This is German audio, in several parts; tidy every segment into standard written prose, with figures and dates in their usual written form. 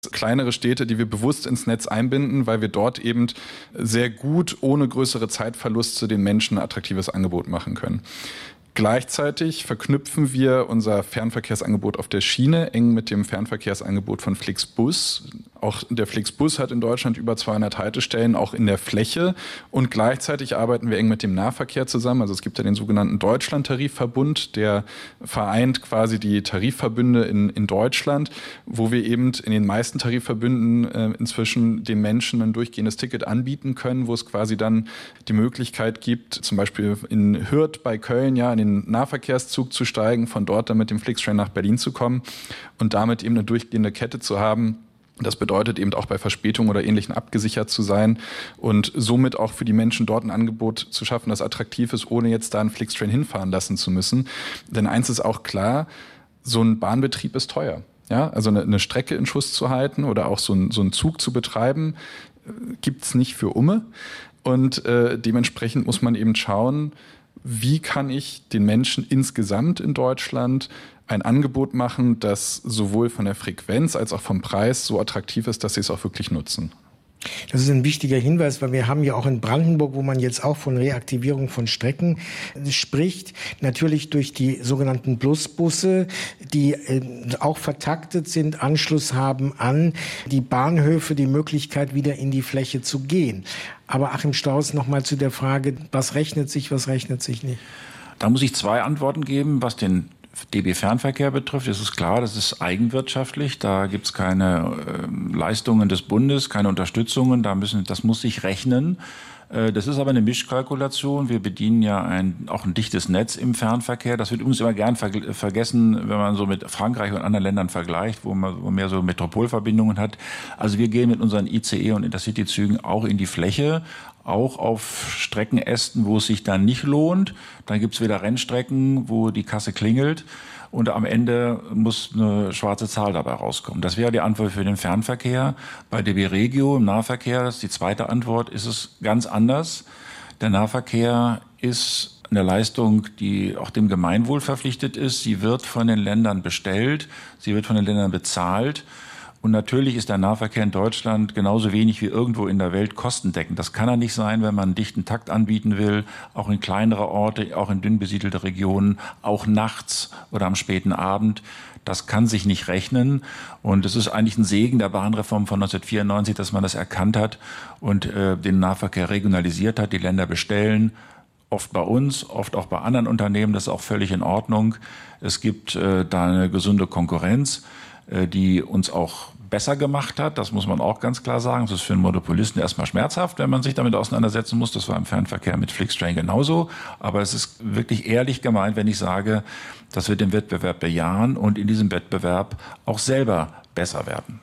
kleinere Städte, die wir bewusst ins Netz einbinden, weil wir dort eben sehr gut ohne größere Zeitverluste den Menschen ein attraktives Angebot machen können. Gleichzeitig verknüpfen wir unser Fernverkehrsangebot auf der Schiene eng mit dem Fernverkehrsangebot von Flixbus. Auch der Flixbus hat in Deutschland über 200 Haltestellen, auch in der Fläche. Und gleichzeitig arbeiten wir eng mit dem Nahverkehr zusammen. Also es gibt ja den sogenannten Deutschland-Tarifverbund, der vereint quasi die Tarifverbünde in Deutschland, wo wir eben in den meisten Tarifverbünden inzwischen den Menschen ein durchgehendes Ticket anbieten können, wo es quasi dann die Möglichkeit gibt, zum Beispiel in Hürth bei Köln ja in den Nahverkehrszug zu steigen, von dort dann mit dem Flixtrain nach Berlin zu kommen und damit eben eine durchgehende Kette zu haben. Das bedeutet eben auch bei Verspätung oder Ähnlichem abgesichert zu sein und somit auch für die Menschen dort ein Angebot zu schaffen, das attraktiv ist, ohne jetzt da einen Flixtrain hinfahren lassen zu müssen. Denn eins ist auch klar, so ein Bahnbetrieb ist teuer. Ja, also eine Strecke in Schuss zu halten oder auch so einen Zug zu betreiben, gibt's nicht für Umme. Und dementsprechend muss man eben schauen, wie kann ich den Menschen insgesamt in Deutschland ein Angebot machen, das sowohl von der Frequenz als auch vom Preis so attraktiv ist, dass sie es auch wirklich nutzen. Das ist ein wichtiger Hinweis, weil wir haben ja auch in Brandenburg, wo man jetzt auch von Reaktivierung von Strecken spricht, natürlich durch die sogenannten Plusbusse, die auch vertaktet sind, Anschluss haben an die Bahnhöfe, die Möglichkeit, wieder in die Fläche zu gehen. Aber Achim Stauss, nochmal zu der Frage, was rechnet sich nicht? Da muss ich zwei Antworten geben, was den DB Fernverkehr betrifft. Es ist klar, das ist eigenwirtschaftlich. Da gibt es keine Leistungen des Bundes, keine Unterstützungen. Das muss sich rechnen. Das ist aber eine Mischkalkulation. Wir bedienen ja auch ein dichtes Netz im Fernverkehr. Das wird übrigens immer gern vergessen, wenn man so mit Frankreich und anderen Ländern vergleicht, wo man mehr so Metropolverbindungen hat. Also wir gehen mit unseren ICE und Intercity-Zügen auch in die Fläche, auch auf Streckenästen, wo es sich dann nicht lohnt. Dann gibt es wieder Rennstrecken, wo die Kasse klingelt. Und am Ende muss eine schwarze Zahl dabei rauskommen. Das wäre die Antwort für den Fernverkehr. Bei DB Regio im Nahverkehr, das ist die zweite Antwort, ist es ganz anders. Der Nahverkehr ist eine Leistung, die auch dem Gemeinwohl verpflichtet ist. Sie wird von den Ländern bestellt, sie wird von den Ländern bezahlt. Und natürlich ist der Nahverkehr in Deutschland genauso wenig wie irgendwo in der Welt kostendeckend. Das kann er nicht sein, wenn man einen dichten Takt anbieten will, auch in kleinere Orte, auch in dünn besiedelte Regionen, auch nachts oder am späten Abend. Das kann sich nicht rechnen. Und es ist eigentlich ein Segen der Bahnreform von 1994, dass man das erkannt hat und den Nahverkehr regionalisiert hat. Die Länder bestellen, oft bei uns, oft auch bei anderen Unternehmen. Das ist auch völlig in Ordnung. Es gibt da eine gesunde Konkurrenz, die uns auch besser gemacht hat. Das muss man auch ganz klar sagen. Das ist für einen Monopolisten erstmal schmerzhaft, wenn man sich damit auseinandersetzen muss. Das war im Fernverkehr mit Flixtrain genauso. Aber es ist wirklich ehrlich gemeint, wenn ich sage, dass wir den Wettbewerb bejahen und in diesem Wettbewerb auch selber besser werden.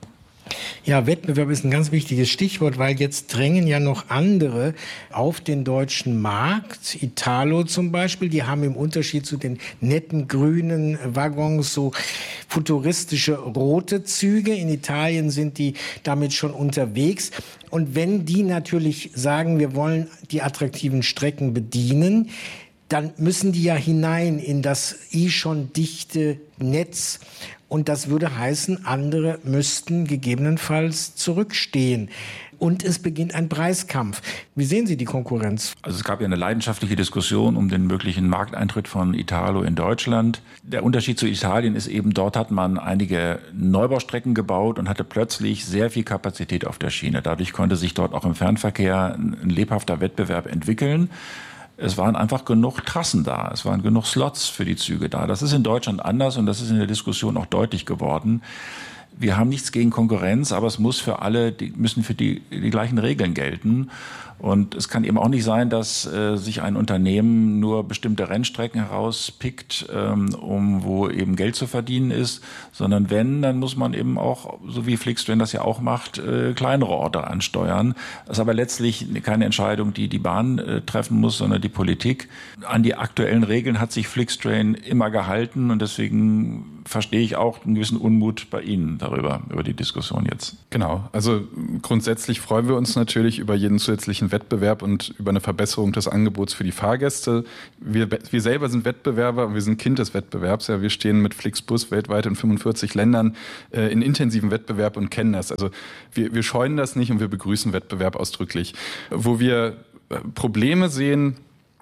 Ja, Wettbewerb ist ein ganz wichtiges Stichwort, weil jetzt drängen ja noch andere auf den deutschen Markt. Italo zum Beispiel, die haben im Unterschied zu den netten grünen Waggons so futuristische rote Züge. In Italien sind die damit schon unterwegs. Und wenn die natürlich sagen, wir wollen die attraktiven Strecken bedienen, dann müssen die ja hinein in das schon dichte Netz. Und das würde heißen, andere müssten gegebenenfalls zurückstehen. Und es beginnt ein Preiskampf. Wie sehen Sie die Konkurrenz? Also es gab ja eine leidenschaftliche Diskussion um den möglichen Markteintritt von Italo in Deutschland. Der Unterschied zu Italien ist eben, dort hat man einige Neubaustrecken gebaut und hatte plötzlich sehr viel Kapazität auf der Schiene. Dadurch konnte sich dort auch im Fernverkehr ein lebhafter Wettbewerb entwickeln. Es waren einfach genug Trassen da, es waren genug Slots für die Züge da. Das ist in Deutschland anders und das ist in der Diskussion auch deutlich geworden. Wir haben nichts gegen Konkurrenz, aber es muss für alle, müssen für die gleichen Regeln gelten. Und es kann eben auch nicht sein, dass sich ein Unternehmen nur bestimmte Rennstrecken herauspickt, wo eben Geld zu verdienen ist, sondern wenn, dann muss man eben auch, so wie Flixtrain das ja auch macht, kleinere Orte ansteuern. Das ist aber letztlich keine Entscheidung, die die Bahn treffen muss, sondern die Politik. An die aktuellen Regeln hat sich Flixtrain immer gehalten und deswegen verstehe ich auch einen gewissen Unmut bei Ihnen darüber, über die Diskussion jetzt. Genau, also grundsätzlich freuen wir uns natürlich über jeden zusätzlichen Wettbewerb und über eine Verbesserung des Angebots für die Fahrgäste. Wir selber sind Wettbewerber und wir sind Kind des Wettbewerbs. Ja, wir stehen mit Flixbus weltweit in 45 Ländern in intensiven Wettbewerb und kennen das. Also wir scheuen das nicht und wir begrüßen Wettbewerb ausdrücklich. Wo wir Probleme sehen,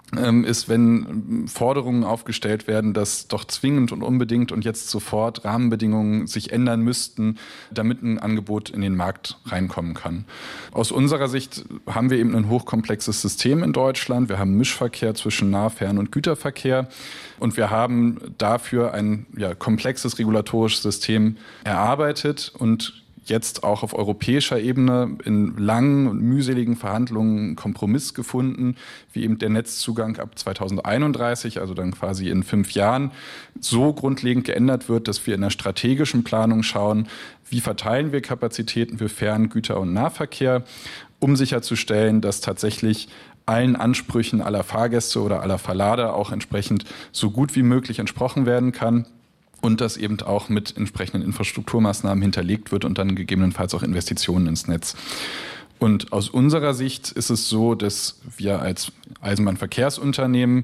ist, wenn Forderungen aufgestellt werden, dass doch zwingend und unbedingt und jetzt sofort Rahmenbedingungen sich ändern müssten, damit ein Angebot in den Markt reinkommen kann. Aus unserer Sicht haben wir eben ein hochkomplexes System in Deutschland. Wir haben Mischverkehr zwischen Nahfern- und Güterverkehr und wir haben dafür ein komplexes regulatorisches System erarbeitet und jetzt auch auf europäischer Ebene in langen und mühseligen Verhandlungen einen Kompromiss gefunden, wie eben der Netzzugang ab 2031, also dann quasi in 5 Jahren, so grundlegend geändert wird, dass wir in der strategischen Planung schauen, wie verteilen wir Kapazitäten für Fern-, Güter- und Nahverkehr, um sicherzustellen, dass tatsächlich allen Ansprüchen aller Fahrgäste oder aller Verlader auch entsprechend so gut wie möglich entsprochen werden kann. Und das eben auch mit entsprechenden Infrastrukturmaßnahmen hinterlegt wird und dann gegebenenfalls auch Investitionen ins Netz. Und aus unserer Sicht ist es so, dass wir als Eisenbahnverkehrsunternehmen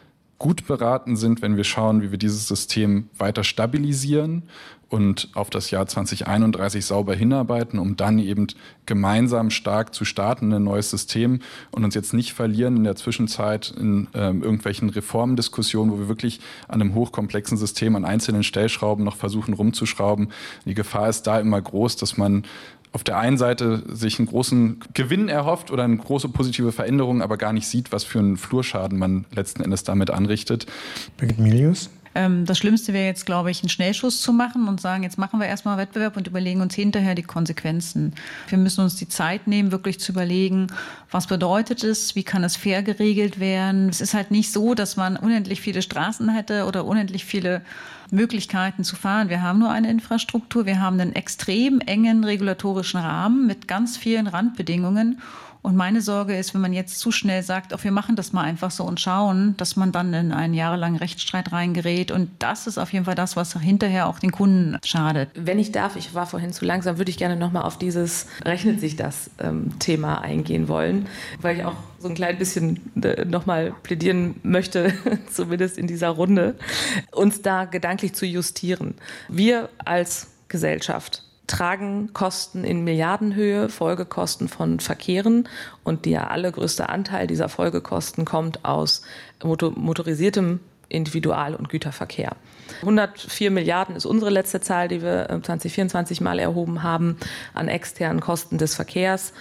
gut beraten sind, wenn wir schauen, wie wir dieses System weiter stabilisieren und auf das Jahr 2031 sauber hinarbeiten, um dann eben gemeinsam stark zu starten in ein neues System und uns jetzt nicht verlieren in der Zwischenzeit in irgendwelchen Reformdiskussionen, wo wir wirklich an einem hochkomplexen System an einzelnen Stellschrauben noch versuchen rumzuschrauben. Die Gefahr ist da immer groß, dass man auf der einen Seite sich einen großen Gewinn erhofft oder eine große positive Veränderung, aber gar nicht sieht, was für einen Flurschaden man letzten Endes damit anrichtet. Birgit Milius? Das Schlimmste wäre jetzt, glaube ich, einen Schnellschuss zu machen und sagen, jetzt machen wir erstmal Wettbewerb und überlegen uns hinterher die Konsequenzen. Wir müssen uns die Zeit nehmen, wirklich zu überlegen, was bedeutet es, wie kann es fair geregelt werden. Es ist halt nicht so, dass man unendlich viele Straßen hätte oder unendlich viele Möglichkeiten zu fahren. Wir haben nur eine Infrastruktur, wir haben einen extrem engen regulatorischen Rahmen mit ganz vielen Randbedingungen. Und meine Sorge ist, wenn man jetzt zu schnell sagt, auch wir machen das mal einfach so und schauen, dass man dann in einen jahrelangen Rechtsstreit reingerät. Und das ist auf jeden Fall das, was hinterher auch den Kunden schadet. Wenn ich darf, ich war vorhin zu langsam, würde ich gerne nochmal auf dieses rechnet sich das Thema eingehen wollen, weil ich auch so ein klein bisschen nochmal plädieren möchte, zumindest in dieser Runde, uns da gedanklich zu justieren. Wir als Gesellschaft tragen Kosten in Milliardenhöhe, Folgekosten von Verkehren und der allergrößte Anteil dieser Folgekosten kommt aus motorisiertem Individual- und Güterverkehr. 104 Milliarden ist unsere letzte Zahl, die wir 2024 mal erhoben haben, an externen Kosten des Verkehrs.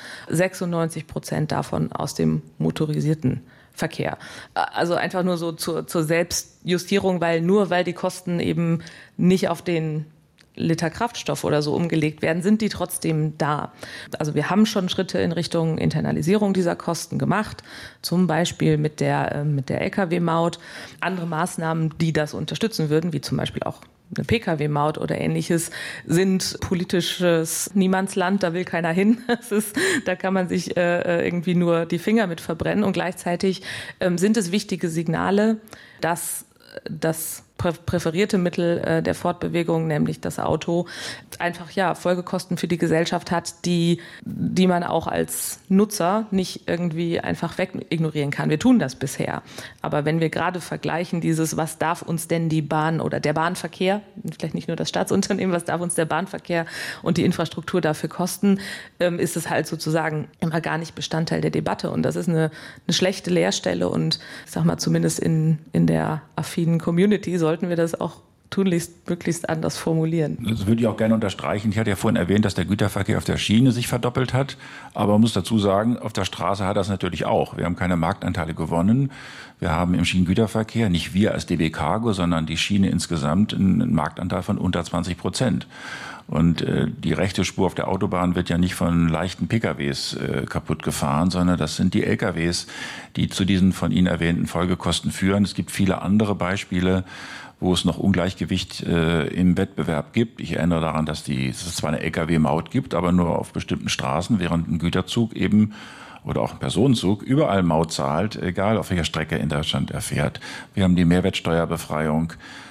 96% davon aus dem motorisierten Verkehr. Also einfach nur so zur Selbstjustierung, weil die Kosten eben nicht auf den Liter Kraftstoff oder so umgelegt werden, sind die trotzdem da. Also wir haben schon Schritte in Richtung Internalisierung dieser Kosten gemacht, zum Beispiel mit der Lkw-Maut. Andere Maßnahmen, die das unterstützen würden, wie zum Beispiel auch eine Pkw-Maut oder Ähnliches, sind politisches Niemandsland, da will keiner hin. Da kann man sich irgendwie nur die Finger mit verbrennen. Und gleichzeitig sind es wichtige Signale, dass das präferierte Mittel der Fortbewegung, nämlich das Auto, einfach Folgekosten für die Gesellschaft hat, die man auch als Nutzer nicht irgendwie einfach wegignorieren kann. Wir tun das bisher. Aber wenn wir gerade vergleichen, was darf uns denn die Bahn oder der Bahnverkehr, vielleicht nicht nur das Staatsunternehmen, was darf uns der Bahnverkehr und die Infrastruktur dafür kosten, ist es halt sozusagen immer gar nicht Bestandteil der Debatte. Und das ist eine schlechte Leerstelle. Und ich sag mal, zumindest in der affinen Community sollten wir das auch tunlichst möglichst anders formulieren. Das würde ich auch gerne unterstreichen. Ich hatte ja vorhin erwähnt, dass der Güterverkehr auf der Schiene sich verdoppelt hat. Aber man muss dazu sagen, auf der Straße hat das natürlich auch. Wir haben keine Marktanteile gewonnen. Wir haben im Schienengüterverkehr, nicht wir als DB Cargo, sondern die Schiene insgesamt einen Marktanteil von unter 20%. Und die rechte Spur auf der Autobahn wird ja nicht von leichten PKWs kaputt gefahren, sondern das sind die LKWs, die zu diesen von Ihnen erwähnten Folgekosten führen. Es gibt viele andere Beispiele, wo es noch Ungleichgewicht im Wettbewerb gibt. Ich erinnere daran, dass es zwar eine Lkw-Maut gibt, aber nur auf bestimmten Straßen, während ein Güterzug eben oder auch ein Personenzug überall Maut zahlt, egal auf welcher Strecke in Deutschland er fährt. Wir haben die Mehrwertsteuerbefreiung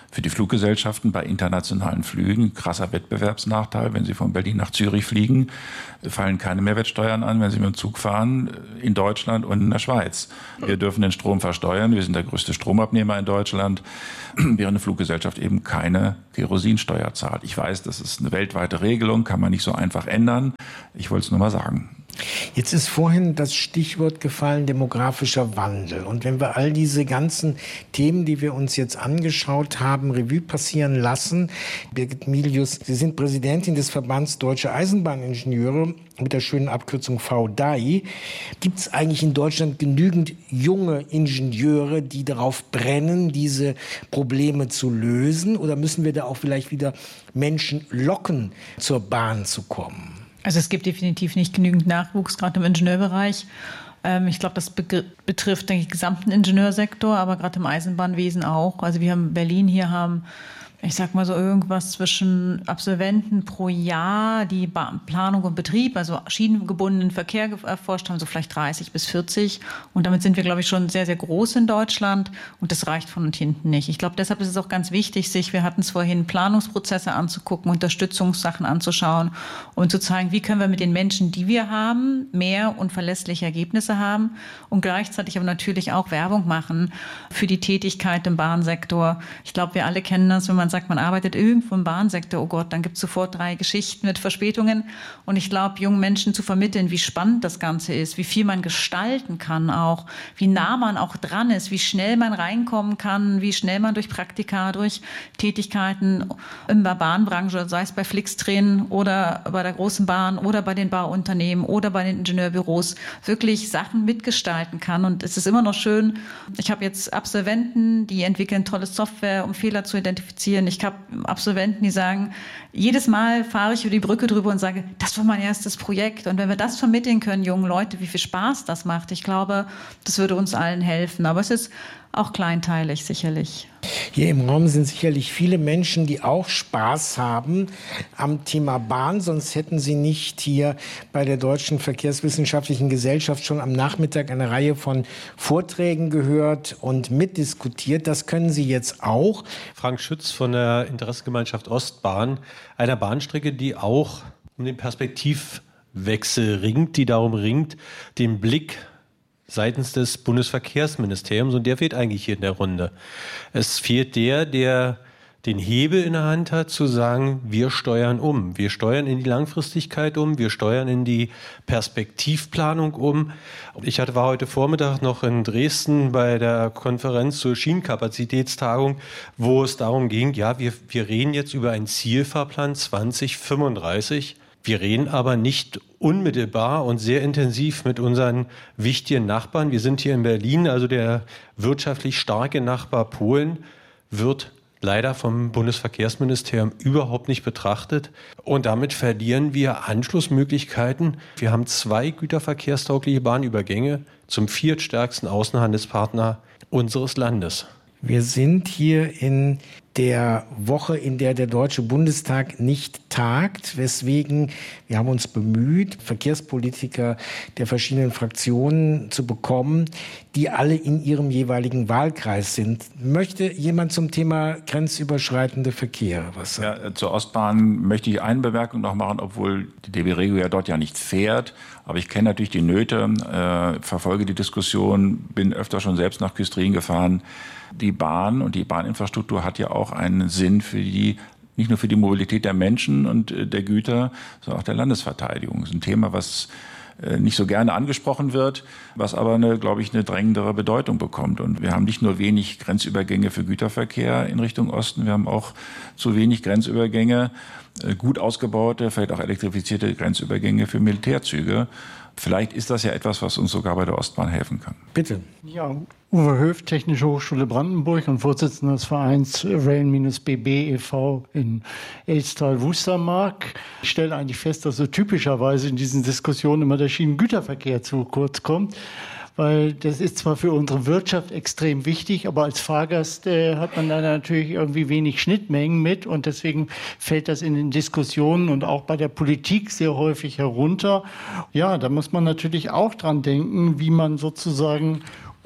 Für die Fluggesellschaften bei internationalen Flügen krasser Wettbewerbsnachteil. Wenn sie von Berlin nach Zürich fliegen, fallen keine Mehrwertsteuern an, wenn sie mit dem Zug fahren, in Deutschland und in der Schweiz. Wir dürfen den Strom versteuern. Wir sind der größte Stromabnehmer in Deutschland, während eine Fluggesellschaft eben keine Kerosinsteuer zahlt. Ich weiß, das ist eine weltweite Regelung, kann man nicht so einfach ändern. Ich wollte es nur mal sagen. Jetzt ist vorhin das Stichwort gefallen, demografischer Wandel. Und wenn wir all diese ganzen Themen, die wir uns jetzt angeschaut haben, Revue passieren lassen, Birgit Milius, Sie sind Präsidentin des Verbands Deutsche Eisenbahningenieure mit der schönen Abkürzung VDAI. Gibt es eigentlich in Deutschland genügend junge Ingenieure, die darauf brennen, diese Probleme zu lösen? Oder müssen wir da auch vielleicht wieder Menschen locken, zur Bahn zu kommen? Also es gibt definitiv nicht genügend Nachwuchs, gerade im Ingenieurbereich. Ich glaube, das betrifft den gesamten Ingenieursektor, aber gerade im Eisenbahnwesen auch. Also wir haben in Berlin hier ich sag mal so irgendwas zwischen Absolventen pro Jahr, die Planung und Betrieb, also schienengebundenen Verkehr erforscht haben, so vielleicht 30 bis 40. Und damit sind wir, glaube ich, schon sehr, sehr groß in Deutschland. Und das reicht von und hinten nicht. Ich glaube, deshalb ist es auch ganz wichtig, wir hatten es vorhin, Planungsprozesse anzugucken, Unterstützungssachen anzuschauen und zu zeigen, wie können wir mit den Menschen, die wir haben, mehr und verlässliche Ergebnisse haben und gleichzeitig aber natürlich auch Werbung machen für die Tätigkeit im Bahnsektor. Ich glaube, wir alle kennen das, wenn man sagt, man arbeitet irgendwo im Bahnsektor, oh Gott, dann gibt es sofort 3 Geschichten mit Verspätungen. Und ich glaube, jungen Menschen zu vermitteln, wie spannend das Ganze ist, wie viel man gestalten kann auch, wie nah man auch dran ist, wie schnell man reinkommen kann, wie schnell man durch Praktika, durch Tätigkeiten in der Bahnbranche, sei es bei Flixtrain oder bei der großen Bahn oder bei den Bauunternehmen oder bei den Ingenieurbüros, wirklich Sachen mitgestalten kann. Und es ist immer noch schön, ich habe jetzt Absolventen, die entwickeln tolle Software, um Fehler zu identifizieren. Ich habe Absolventen, die sagen, jedes Mal fahre ich über die Brücke drüber und sage, das war mein erstes Projekt. Und wenn wir das vermitteln können, jungen Leute, wie viel Spaß das macht, ich glaube, das würde uns allen helfen. Aber es ist auch kleinteilig sicherlich. Hier im Raum sind sicherlich viele Menschen, die auch Spaß haben am Thema Bahn. Sonst hätten sie nicht hier bei der Deutschen Verkehrswissenschaftlichen Gesellschaft schon am Nachmittag eine Reihe von Vorträgen gehört und mitdiskutiert. Das können Sie jetzt auch. Frank Schütz von der Interessengemeinschaft Ostbahn, einer Bahnstrecke, die auch um den Perspektivwechsel ringt, die darum ringt, den Blick seitens des Bundesverkehrsministeriums, und der fehlt eigentlich hier in der Runde. Es fehlt der den Hebel in der Hand hat, zu sagen, wir steuern um. Wir steuern in die Langfristigkeit um, wir steuern in die Perspektivplanung um. War heute Vormittag noch in Dresden bei der Konferenz zur Schienenkapazitätstagung, wo es darum ging, ja, wir reden jetzt über einen Zielfahrplan 2035. Wir reden aber nicht unmittelbar und sehr intensiv mit unseren wichtigen Nachbarn. Wir sind hier in Berlin, also der wirtschaftlich starke Nachbar Polen wird leider vom Bundesverkehrsministerium überhaupt nicht betrachtet. Und damit verlieren wir Anschlussmöglichkeiten. Wir haben 2 güterverkehrstaugliche Bahnübergänge zum 4. Außenhandelspartner unseres Landes. Wir sind hier in der Woche, in der der Deutsche Bundestag nicht tagt, weswegen wir haben uns bemüht, Verkehrspolitiker der verschiedenen Fraktionen zu bekommen, die alle in ihrem jeweiligen Wahlkreis sind. Möchte jemand zum Thema grenzüberschreitende Verkehr was sagen? Ja, zur Ostbahn möchte ich eine Bemerkung noch machen, obwohl die DB Regio ja dort ja nicht fährt. Aber ich kenne natürlich die Nöte, verfolge die Diskussion, bin öfter schon selbst nach Küstrin gefahren. Die Bahn und die Bahninfrastruktur hat ja auch einen Sinn für nicht nur für die Mobilität der Menschen und der Güter, sondern auch der Landesverteidigung. Das ist ein Thema, was nicht so gerne angesprochen wird, was aber glaube ich, eine drängendere Bedeutung bekommt. Und wir haben nicht nur wenig Grenzübergänge für Güterverkehr in Richtung Osten, wir haben auch zu wenig Grenzübergänge, gut ausgebaute, vielleicht auch elektrifizierte Grenzübergänge für Militärzüge. Vielleicht ist das ja etwas, was uns sogar bei der Ostbahn helfen kann. Bitte. Ja, Uwe Höft, Technische Hochschule Brandenburg und Vorsitzender des Vereins Rail-BB e.V. in Elstal-Wustermark. Ich stelle eigentlich fest, dass so typischerweise in diesen Diskussionen immer der Schienengüterverkehr zu kurz kommt. Weil das ist zwar für unsere Wirtschaft extrem wichtig, aber als Fahrgast hat man da natürlich irgendwie wenig Schnittmengen mit und deswegen fällt das in den Diskussionen und auch bei der Politik sehr häufig herunter. Ja, da muss man natürlich auch dran denken, wie man sozusagen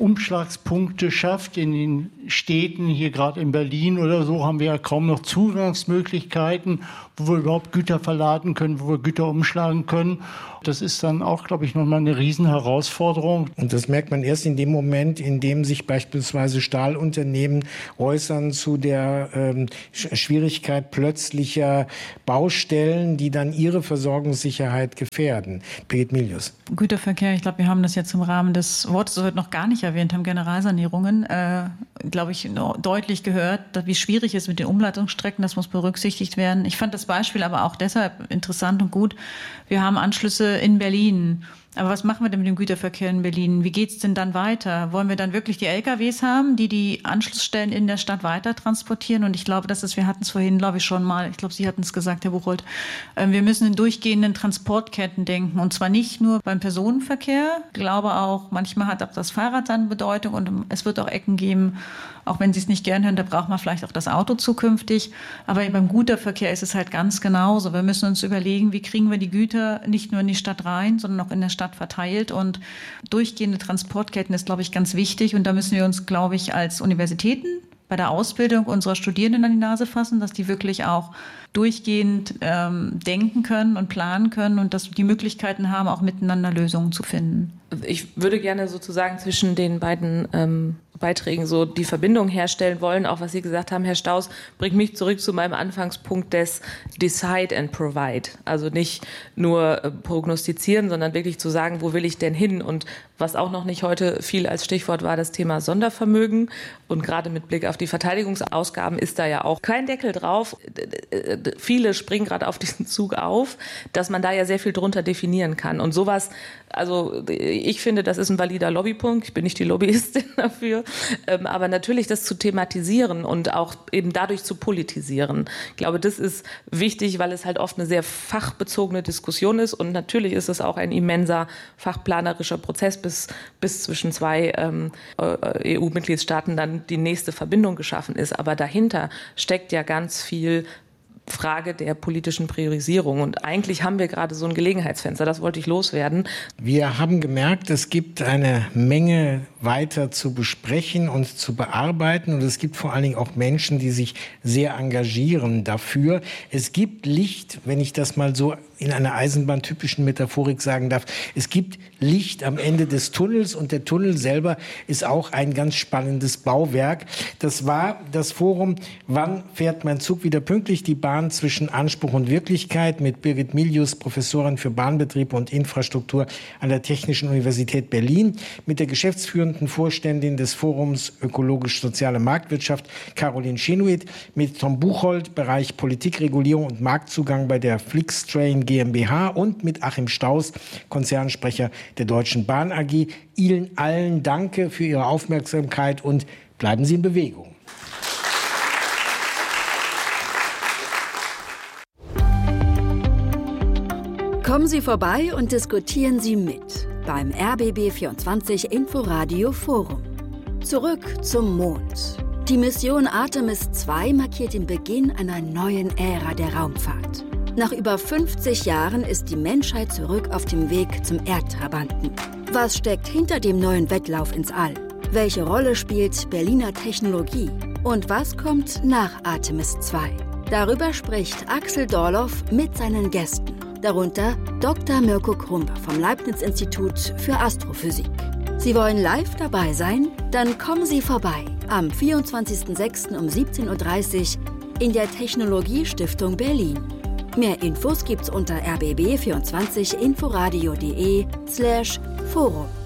Umschlagspunkte schafft. In den Städten, hier gerade in Berlin oder so, haben wir ja kaum noch Zugangsmöglichkeiten, wo wir überhaupt Güter verladen können, wo wir Güter umschlagen können. Das ist dann auch, glaube ich, nochmal eine Riesenherausforderung. Und das merkt man erst in dem Moment, in dem sich beispielsweise Stahlunternehmen äußern zu der Schwierigkeit plötzlicher Baustellen, die dann ihre Versorgungssicherheit gefährden. Birgit Milius. Güterverkehr, ich glaube, wir haben das jetzt im Rahmen des Wortes heute noch gar nicht erwähnt, haben Generalsanierungen, glaube ich, deutlich gehört, wie schwierig es ist mit den Umleitungsstrecken, das muss berücksichtigt werden. Ich fand das Beispiel aber auch deshalb interessant und gut. Wir haben Anschlüsse in Berlin. Aber was machen wir denn mit dem Güterverkehr in Berlin? Wie geht's denn dann weiter? Wollen wir dann wirklich die LKWs haben, die Anschlussstellen in der Stadt weiter transportieren? Und ich glaube, wir hatten es vorhin, glaube ich, schon mal, ich glaube, Sie hatten es gesagt, Herr Buchholz, wir müssen in durchgehenden Transportketten denken. Und zwar nicht nur beim Personenverkehr. Ich glaube auch, manchmal hat auch das Fahrrad dann Bedeutung und es wird auch Ecken geben, auch wenn Sie es nicht gern hören, da braucht man vielleicht auch das Auto zukünftig. Aber beim Güterverkehr ist es halt ganz genauso. Wir müssen uns überlegen, wie kriegen wir die Güter nicht nur in die Stadt rein, sondern auch in der Stadt verteilt. Und durchgehende Transportketten ist, glaube ich, ganz wichtig. Und da müssen wir uns, glaube ich, als Universitäten bei der Ausbildung unserer Studierenden an die Nase fassen, dass die wirklich auch durchgehend denken können und planen können und dass die Möglichkeiten haben, auch miteinander Lösungen zu finden. Ich würde gerne sozusagen zwischen den beiden Beiträgen so die Verbindung herstellen wollen. Auch was Sie gesagt haben, Herr Staus, bringt mich zurück zu meinem Anfangspunkt des Decide and Provide. Also nicht nur prognostizieren, sondern wirklich zu sagen, wo will ich denn hin? Und was auch noch nicht heute viel als Stichwort war, das Thema Sondervermögen. Und gerade mit Blick auf die Verteidigungsausgaben ist da ja auch kein Deckel drauf. Viele springen gerade auf diesen Zug auf, dass man da ja sehr viel drunter definieren kann. Und sowas, also ich finde, das ist ein valider Lobbypunkt. Ich bin nicht die Lobbyistin dafür. Aber natürlich das zu thematisieren und auch eben dadurch zu politisieren. Ich glaube, das ist wichtig, weil es halt oft eine sehr fachbezogene Diskussion ist. Und natürlich ist es auch ein immenser fachplanerischer Prozess, bis zwischen zwei EU-Mitgliedstaaten dann die nächste Verbindung geschaffen ist. Aber dahinter steckt ja ganz viel Frage der politischen Priorisierung. Und eigentlich haben wir gerade so ein Gelegenheitsfenster, das wollte ich loswerden. Wir haben gemerkt, es gibt eine Menge weiter zu besprechen und zu bearbeiten. Und es gibt vor allen Dingen auch Menschen, die sich sehr engagieren dafür. Es gibt Licht, wenn ich das mal so in einer eisenbahntypischen Metaphorik sagen darf. Es gibt Licht am Ende des Tunnels und der Tunnel selber ist auch ein ganz spannendes Bauwerk. Das war das Forum Wann fährt mein Zug wieder pünktlich? Die Bahn zwischen Anspruch und Wirklichkeit mit Birgit Milius, Professorin für Bahnbetriebe und Infrastruktur an der Technischen Universität Berlin, mit der geschäftsführenden Vorständin des Forums Ökologisch-Soziale Marktwirtschaft, Caroline Schenuit, mit Tom Buchholz, Bereich Politikregulierung und Marktzugang bei der Flixtrain GmbH und mit Achim Staus, Konzernsprecher der Deutschen Bahn AG. Ihnen allen danke für Ihre Aufmerksamkeit und bleiben Sie in Bewegung. Kommen Sie vorbei und diskutieren Sie mit beim RBB24 Inforadio Forum. Zurück zum Mond. Die Mission Artemis II markiert den Beginn einer neuen Ära der Raumfahrt. Nach über 50 Jahren ist die Menschheit zurück auf dem Weg zum Erdtrabanten. Was steckt hinter dem neuen Wettlauf ins All? Welche Rolle spielt Berliner Technologie? Und was kommt nach Artemis II? Darüber spricht Axel Dorloff mit seinen Gästen. Darunter Dr. Mirko Krumpe vom Leibniz-Institut für Astrophysik. Sie wollen live dabei sein? Dann kommen Sie vorbei am 24.06. um 17.30 Uhr in der Technologiestiftung Berlin. Mehr Infos gibt's unter rbb24inforadio.de/forum.